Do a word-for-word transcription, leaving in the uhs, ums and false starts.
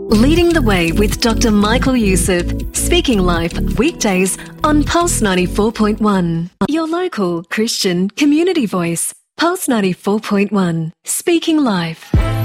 Leading the Way with Doctor Michael Youssef. Speaking Life, weekdays on Pulse ninety-four point one. Your local Christian community voice. Pulse ninety-four point one. Speaking Life.